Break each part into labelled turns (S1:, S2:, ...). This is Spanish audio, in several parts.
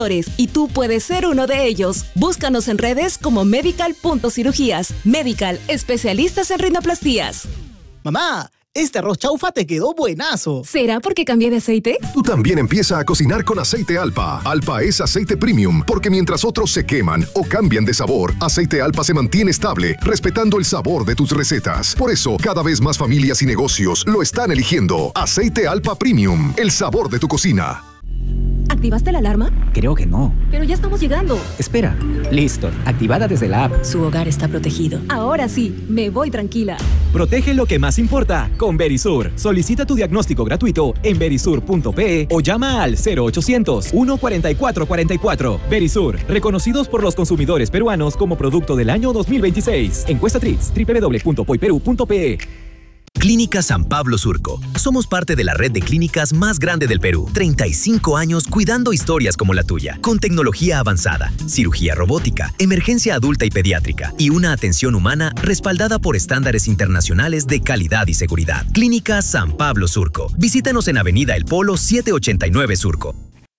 S1: Y tú puedes ser uno de ellos. Búscanos en redes como medical.cirugías. Medical, especialistas en rinoplastías.
S2: Mamá, este arroz chaufa te quedó buenazo.
S1: ¿Será porque cambié de aceite?
S3: Tú también empieza a cocinar con aceite Alpa. Alpa es aceite premium, porque mientras otros se queman o cambian de sabor, aceite Alpa se mantiene estable, respetando el sabor de tus recetas. Por eso, cada vez más familias y negocios lo están eligiendo. Aceite Alpa Premium, el sabor de tu cocina.
S1: ¿Activaste la alarma?
S4: Creo que no.
S1: Pero ya estamos llegando.
S4: Espera. Listo. Activada desde la app.
S1: Su hogar está protegido. Ahora sí, me voy tranquila.
S5: Protege lo que más importa con Verisur. Solicita tu diagnóstico gratuito en verisur.pe o llama al 0800-144-44. Verisur, reconocidos por los consumidores peruanos como producto del año 2026. Encuesta Trix, www.poiperu.pe.
S6: Clínica San Pablo Surco. Somos parte de la red de clínicas más grande del Perú. 35 años cuidando historias como la tuya, con tecnología avanzada, cirugía robótica, emergencia adulta y pediátrica y una atención humana respaldada por estándares internacionales de calidad y seguridad. Clínica San Pablo Surco. Visítanos en Avenida El Polo 789 Surco.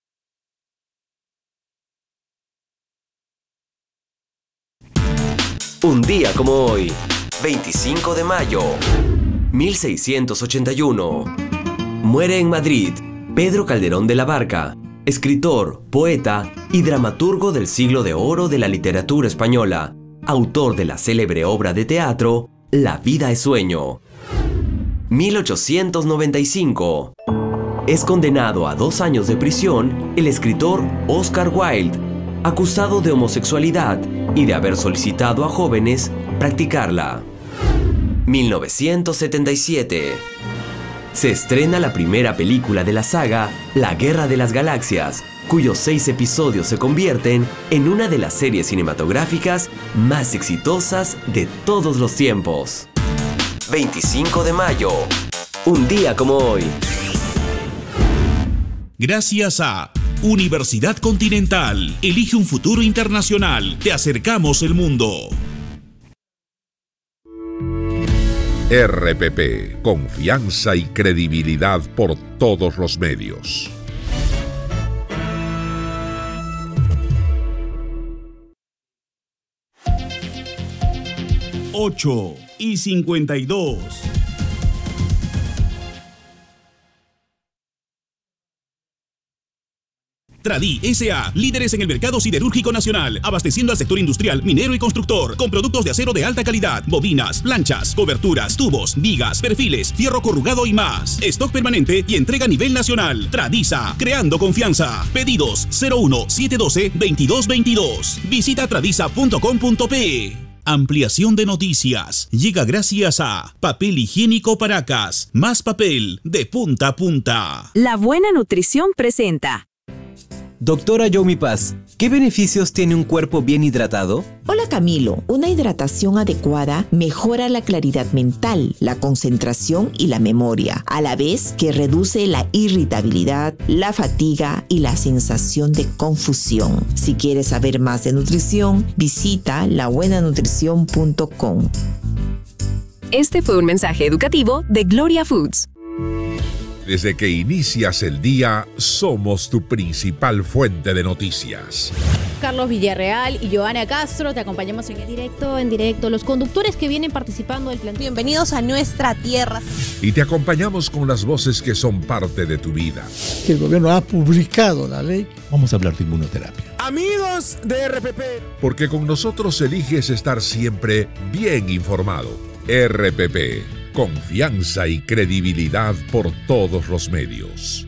S7: Un día como hoy, 25 de mayo. 1681. Muere en Madrid Pedro Calderón de la Barca, escritor, poeta y dramaturgo del siglo de oro de la literatura española, autor de la célebre obra de teatro La vida es sueño. 1895. Es condenado a 2 años de prisión el escritor Oscar Wilde, acusado de homosexualidad y de haber solicitado a jóvenes practicarla. 1977. Se estrena la primera película de la saga La Guerra de las Galaxias, cuyos 6 episodios se convierten en una de las series cinematográficas más exitosas de todos los tiempos. 25 de mayo. Un día como hoy.
S8: Gracias a Universidad Continental. Elige un futuro internacional. Te acercamos el mundo.
S9: RPP, confianza y credibilidad por todos los medios.
S8: Ocho y 52. Tradi S.A., líderes en el mercado siderúrgico nacional, abasteciendo al sector industrial, minero y constructor, con productos de acero de alta calidad, bobinas, planchas, coberturas, tubos, vigas, perfiles, fierro corrugado y más. Stock permanente y entrega a nivel nacional. Tradisa, creando confianza. Pedidos 01-712-2222. Visita tradisa.com.pe. Ampliación de noticias. Llega gracias a Papel Higiénico Paracas. Más papel de punta a punta.
S10: La Buena Nutrición presenta.
S5: Doctora Yomi Paz, ¿qué beneficios tiene un cuerpo bien hidratado?
S11: Hola Camilo, una hidratación adecuada mejora la claridad mental, la concentración y la memoria, a la vez que reduce la irritabilidad, la fatiga y la sensación de confusión. Si quieres saber más de nutrición, visita labuenanutrición.com.
S10: Este fue un mensaje educativo de Gloria Foods.
S9: Desde que inicias el día, somos tu principal fuente de noticias.
S12: Carlos Villarreal y Joana Castro, te acompañamos en directo, los conductores que vienen participando del plan. Bienvenidos a nuestra tierra.
S9: Y te acompañamos con las voces que son parte de tu vida.
S13: El gobierno ha publicado la ley.
S14: Vamos a hablar de inmunoterapia.
S15: Amigos de RPP.
S9: Porque con nosotros eliges estar siempre bien informado. RPP. Confianza y credibilidad por todos los medios.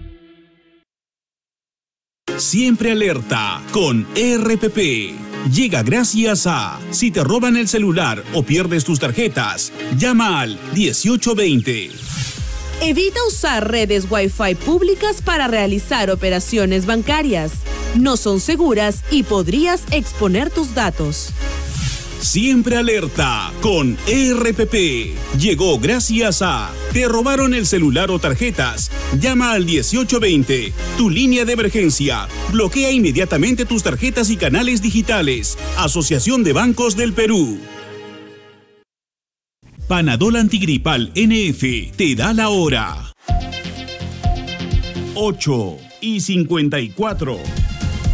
S8: Siempre alerta con RPP. Llega gracias a si te roban el celular o pierdes tus tarjetas, llama al 1820.
S10: Evita usar redes Wi-Fi públicas para realizar operaciones bancarias. No son seguras y podrías exponer tus datos.
S8: Siempre alerta con RPP. Llegó gracias a te robaron el celular o tarjetas. Llama al 1820, tu línea de emergencia. Bloquea inmediatamente tus tarjetas y canales digitales. Asociación de Bancos del Perú. Panadol Antigripal NF te da la hora. 8 y 54.